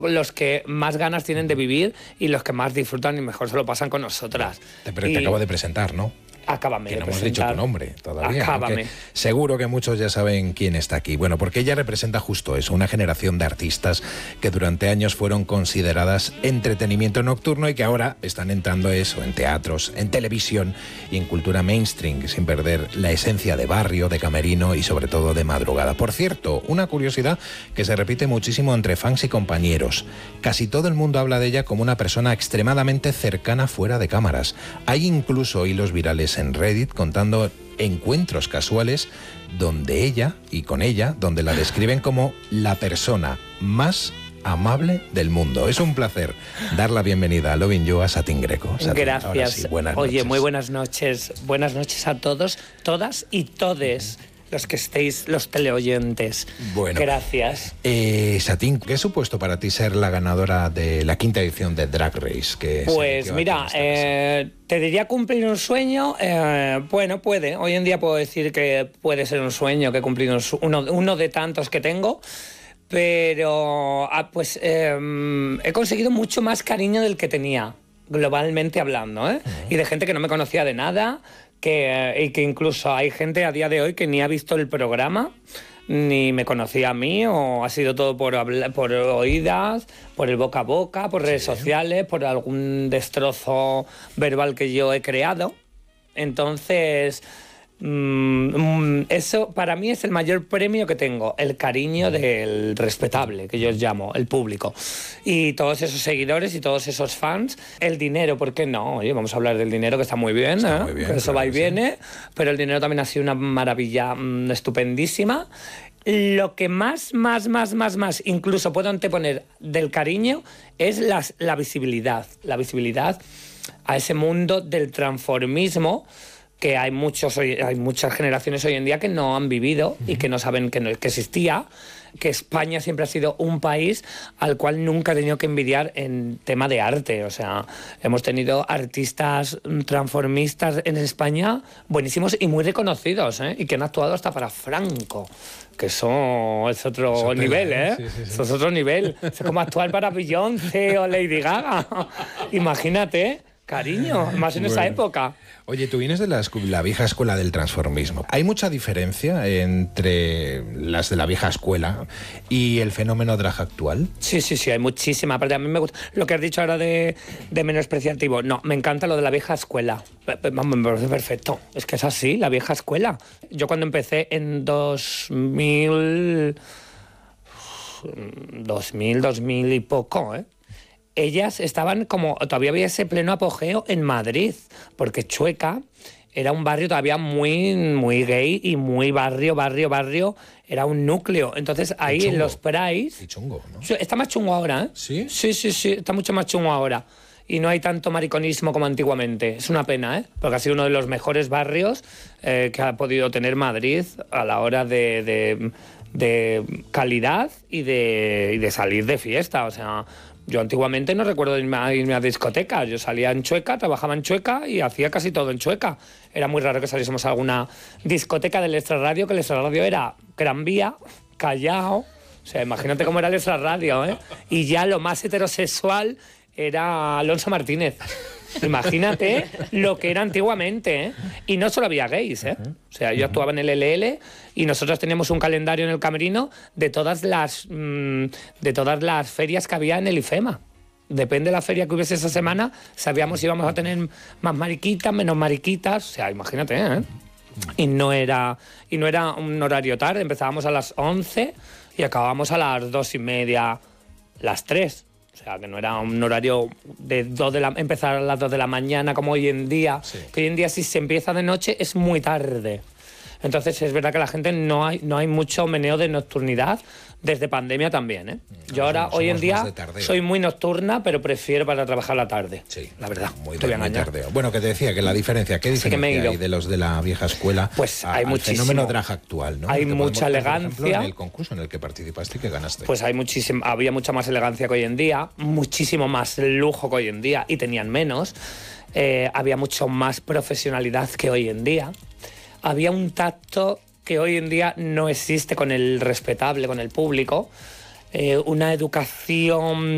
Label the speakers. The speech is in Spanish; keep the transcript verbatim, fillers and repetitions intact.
Speaker 1: los que más ganas tienen de vivir y los que más disfrutan y mejor se lo pasan con nosotras.
Speaker 2: Pero te acabo de presentar, ¿no?
Speaker 1: Acábame
Speaker 2: que
Speaker 1: de
Speaker 2: no hemos
Speaker 1: presentar.
Speaker 2: dicho tu nombre todavía.
Speaker 1: Acábame.
Speaker 2: Seguro que muchos ya saben quién está aquí. Bueno, porque ella representa justo eso, una generación de artistas que durante años fueron consideradas entretenimiento nocturno y que ahora están entrando eso en teatros, en televisión y en cultura mainstream, sin perder la esencia de barrio, de camerino y sobre todo de madrugada. Por cierto, una curiosidad que se repite muchísimo entre fans y compañeros. Casi todo el mundo habla de ella como una persona extremadamente cercana fuera de cámaras. Hay incluso hilos virales en Reddit contando encuentros casuales donde ella y con ella, donde la describen como la persona más amable del mundo. Es un placer dar la bienvenida a Lovin' You a Satin Greco. Satin,
Speaker 1: gracias.
Speaker 2: Sí, buenas
Speaker 1: Oye,
Speaker 2: noches.
Speaker 1: muy buenas noches. Buenas noches a todos, todas y todes los que estéis, los teleoyentes.
Speaker 2: Bueno,
Speaker 1: gracias.
Speaker 2: Eh, Satin, ¿qué ha supuesto para ti ser la ganadora de la quinta edición de Drag Race? Que
Speaker 1: pues mira, eh, te diría cumplir un sueño. Eh, bueno, puede. Hoy en día puedo decir que puede ser un sueño, que he cumplido un, uno, uno de tantos que tengo. Pero ah, pues eh, he conseguido mucho más cariño del que tenía, globalmente hablando, ¿eh? Uh-huh. Y de gente que no me conocía de nada, que, y que incluso hay gente a día de hoy que ni ha visto el programa, ni me conocía a mí, o ha sido todo por, habla, por oídas, por el boca a boca, por redes sí. sociales, por algún destrozo verbal que yo he creado. Entonces... eso para mí es el mayor premio que tengo, el cariño del respetable, que yo os llamo, el público. Y todos esos seguidores y todos esos fans. El dinero, ¿por qué no? Oye, vamos a hablar del dinero, que está muy bien, está ¿eh? muy bien, que eso claro, va y viene, sí. Pero el dinero también ha sido una maravilla mmm, estupendísima. Lo que más, más, más, más, más, incluso puedo anteponer del cariño, es la, la visibilidad. La visibilidad a ese mundo del transformismo que hay, muchos, hay muchas generaciones hoy en día que no han vivido y que no saben que, no, que existía, que España siempre ha sido un país al cual nunca he tenido que envidiar en tema de arte. O sea, hemos tenido artistas transformistas en España buenísimos y muy reconocidos, ¿eh? Y que han actuado hasta para Franco, que eso es otro eso nivel, ¿eh? Sí, sí, sí. Eso es otro nivel. Es como actuar para Beyoncé o Lady Gaga. Imagínate, cariño, más en bueno. esa época.
Speaker 2: Oye, tú vienes de la, la vieja escuela del transformismo. ¿Hay mucha diferencia entre las de la vieja escuela y el fenómeno drag actual?
Speaker 1: Sí, sí, sí, hay muchísima. Aparte, a mí me gusta lo que has dicho ahora de, de menospreciativo. No, me encanta lo de la vieja escuela. Vamos, me parece perfecto. Es que es así, la vieja escuela. Yo cuando empecé en dos mil... dos mil, dos mil y poco, ¿eh? Ellas estaban como, todavía había ese pleno apogeo en Madrid, porque Chueca era un barrio todavía muy, muy gay y muy barrio, barrio, barrio, era un núcleo. Entonces ahí en los Prides...
Speaker 2: Y chungo, ¿no?
Speaker 1: Está más chungo ahora, ¿eh?
Speaker 2: ¿Sí?
Speaker 1: Sí, sí, sí, está mucho más chungo ahora. Y no hay tanto mariconismo como antiguamente. Es una pena, ¿eh? Porque ha sido uno de los mejores barrios eh, que ha podido tener Madrid a la hora de... de de calidad y de, y de salir de fiesta. O sea, yo antiguamente no recuerdo irme a, irme a discotecas. Yo salía en Chueca, trabajaba en Chueca y hacía casi todo en Chueca. Era muy raro que saliésemos a alguna discoteca del extrarradio, que el extrarradio era Gran Vía, Callao. O sea, imagínate cómo era el extrarradio, ¿eh? Y ya lo más heterosexual era Alonso Martínez. Imagínate lo que era antiguamente, ¿eh? Y no solo había gays, ¿eh? O sea, yo actuaba en el L L y nosotros teníamos un calendario en el camerino de todas las mmm, de todas las ferias que había en el IFEMA. Depende de la feria que hubiese esa semana, sabíamos si íbamos a tener más mariquitas, menos mariquitas. O sea, imagínate, ¿eh? Y no era, y no era un horario tarde, empezábamos a las once y acabábamos a las dos y media, las tres. O sea, que no era un horario de, dos de la, empezar a las dos de la mañana como hoy en día. Sí. Que hoy en día si se empieza de noche es muy tarde. Entonces es verdad que la gente no hay, no hay mucho meneo de nocturnidad. Desde pandemia también, ¿eh? Yo ahora, hoy en día, soy muy nocturna, pero prefiero para trabajar la tarde.
Speaker 2: Sí,
Speaker 1: la verdad.
Speaker 2: Muy, de, muy tardeo. Bueno, que te decía que la diferencia, ¿qué diferencia sí que hay de los de la vieja escuela
Speaker 1: pues
Speaker 2: a,
Speaker 1: hay
Speaker 2: al fenómeno drag actual, ¿no?
Speaker 1: Hay mucha elegancia.
Speaker 2: Por ejemplo, en el concurso en el que participaste y que ganaste.
Speaker 1: Pues hay muchísimo, había mucha más elegancia que hoy en día, muchísimo más lujo que hoy en día, y tenían menos. Eh, había mucho más profesionalidad que hoy en día. Había un tacto que hoy en día no existe con el respetable, con el público. Eh, una educación